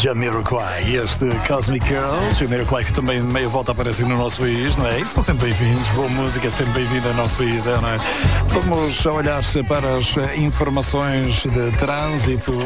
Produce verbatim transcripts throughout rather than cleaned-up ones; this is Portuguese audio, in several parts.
Jamiroquai, este Cosmic Girl, Jamiroquai que também meia volta aparece no nosso país, não é? E são sempre bem-vindos, boa música é sempre bem-vinda ao nosso país, não é? Vamos olhar para as informações de trânsito.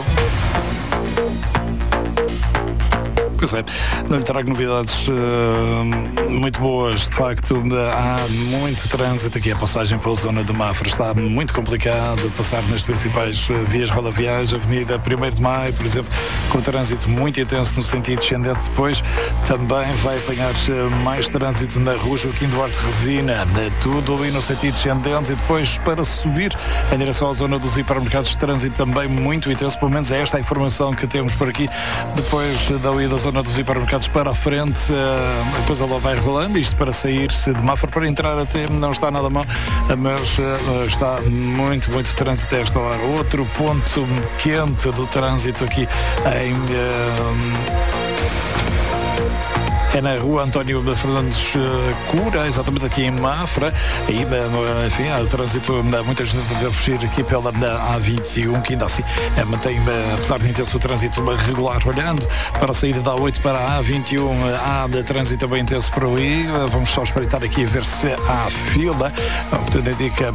Pois é, não lhe trago novidades uh, muito boas, de facto há muito trânsito aqui, a passagem pela zona de Mafra está muito complicado, passar nas principais uh, vias rodoviárias, Avenida primeiro de Maio, por exemplo, com trânsito muito intenso no sentido descendente, depois também vai apanhar uh, mais trânsito na rua Joaquim Duarte Resina, uh, tudo ali no sentido descendente, e depois para subir em direção à zona dos hipermercados, trânsito também muito intenso, pelo menos é esta a informação que temos por aqui, depois uh, da ida da zona dos hipermercados para a frente, uh, depois ela vai rolando, isto para sair de Mafra, para entrar até não está nada mal, mas uh, está muito, muito trânsito a esta hora. Outro ponto quente do trânsito aqui em uh, é na rua António Fernandes Cura, exatamente aqui em Mafra. Aí, enfim, há o trânsito, muita gente deve fugir aqui pela A vinte e um, que ainda assim mantém, apesar de intenso, o trânsito regular. Olhando para a saída da A oito para a A vinte e um, há de trânsito bem intenso por ali. Vamos só espreitar aqui a ver se há fila. Portanto, indica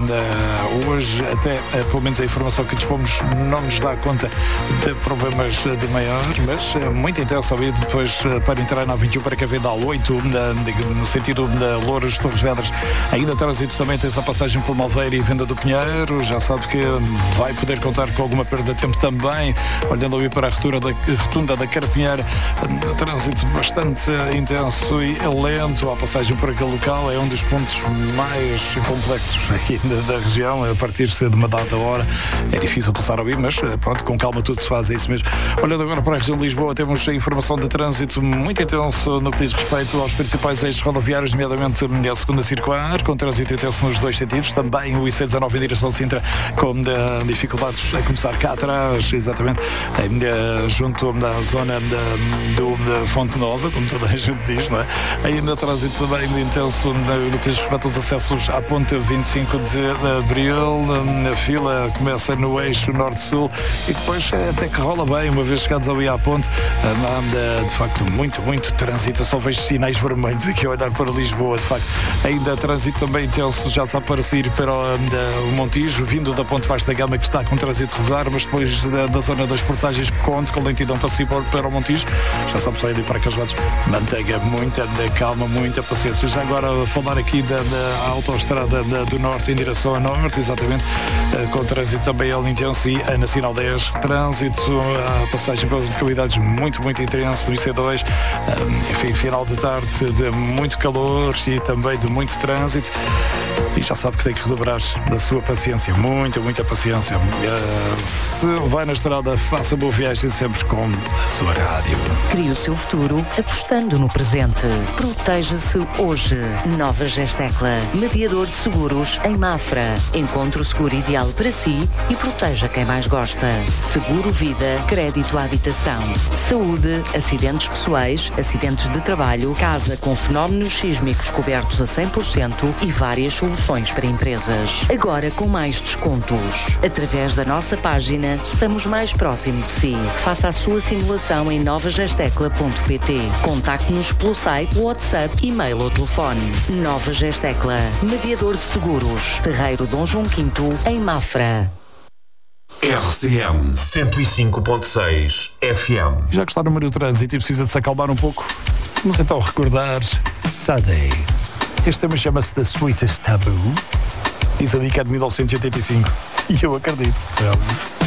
hoje, até pelo menos a informação que dispomos, não nos dá conta de problemas de maiores, mas muito intenso ali depois para entrar na A vinte e um para que a venda A oito, no sentido da Louras, Torres Vedras, ainda trânsito também tem essa passagem por Malveira e Venda do Pinheiro, já sabe que vai poder contar com alguma perda de tempo também, olhando ali para a rotunda da, rotunda da Carapinheira, trânsito bastante intenso e lento, a passagem por aquele local é um dos pontos mais complexos aqui da, da região, a partir de uma dada hora é difícil passar ali, mas pronto, com calma tudo se faz, é isso mesmo. Olhando agora para a região de Lisboa, temos a informação de trânsito muito intenso no que diz respeito aos principais eixos rodoviários, nomeadamente a segunda circular, com trânsito intenso nos dois sentidos, também o I C dezanove em direção a Sintra, com uh, dificuldades a começar cá atrás, exatamente, uh, junto à zona de, do de Fonte Nova, como toda a gente diz, não é? Ainda trânsito também intenso no que diz respeito aos acessos à ponte vinte e cinco de Abril, a fila começa no eixo norte-sul e depois até que rola bem, uma vez chegados ali à ponte, uh, de facto muito, muito trânsito. Eu só vejo sinais vermelhos aqui a olhar para Lisboa, de facto. Ainda trânsito também intenso, já sabe, para sair para o, o Montijo, vindo da Ponte Vasco da Gama, que está com trânsito regular, mas depois da, da zona das portagens, conto com lentidão para sair para o Montijo. Já sabe, só ir para aqueles lados. Mantenha muita calma, muita paciência. Já agora, falar aqui da, da autoestrada da, do Norte em direção a Norte, exatamente, com trânsito também ali intenso, e a Nacional dez, trânsito, a passagem pelas localidades muito, muito intenso, no I C dois, enfim, final de tarde de muito calor e também de muito trânsito, e já sabe que tem que redobrar da sua paciência, muita, muita paciência. Uh, se vai na estrada, faça boa viagem sempre com a sua rádio. Crie o seu futuro apostando no presente. Proteja-se hoje. Nova Gestecla, mediador de seguros em Mafra. Encontre o seguro ideal para si e proteja quem mais gosta. Seguro vida, crédito à habitação, saúde, acidentes pessoais, acidentes de trabalho, casa com fenómenos sísmicos cobertos a cem por cento e várias soluções para empresas. Agora com mais descontos. Através da nossa página, estamos mais próximo de si. Faça a sua simulação em nova gestecla ponto pt. Contacte-nos pelo site, WhatsApp, e-mail ou telefone. Nova Gestecla, mediador de seguros. Terreiro Dom João quinto, em Mafra. R C M cento e cinco ponto seis F M. Já que está no meio do trânsito e precisa de se acalmar um pouco, vamos então recordar Sunday. Este tema chama-se The Sweetest Taboo. Diz ali que é de mil novecentos e oitenta e cinco. E eu acredito.